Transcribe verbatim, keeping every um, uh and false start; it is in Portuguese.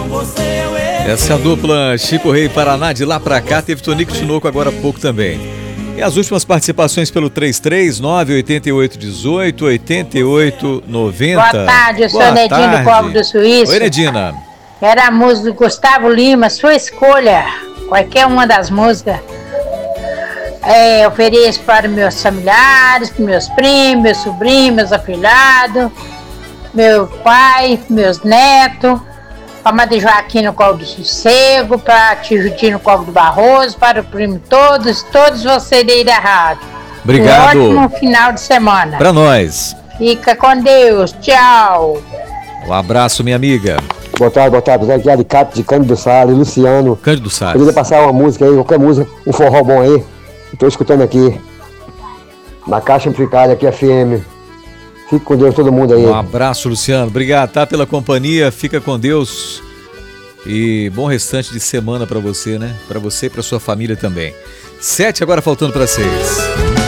Essa é a dupla Chico Rei Paraná, de lá pra cá. Teve Tonico Tinoco agora há pouco também. E as últimas participações pelo três três nove oito oito um oito oito oito nove zero. Boa tarde, eu sou a Nedina do Povo do Suíço. Oi, Nedina. Era a música do Gustavo Lima, sua escolha. Qualquer uma das músicas. É, ofereço para meus familiares, para meus primos, meus sobrinhos, meus afilhados, meu pai, meus netos, para a Madre Joaquim no Colo do Sossego, para a Tia Juti no Colo do Barroso, para o primo todos, todos vocês daí da rádio. Obrigado. Um ótimo final de semana. Para nós. Fica com Deus. Tchau. Um abraço, minha amiga. Boa tarde, boa tarde. Zé Guiar de Capo de Cândido Salles, Luciano. Cândido Salles. Poderia passar uma música aí, qualquer música, um forró bom aí. Estou escutando aqui. Na Caixa Amplificada, aqui F M. Fique com Deus, todo mundo aí. Um abraço, Luciano. Obrigado, tá, pela companhia. Fica com Deus. E bom restante de semana para você, né? Para você e para sua família também. Sete agora faltando para seis.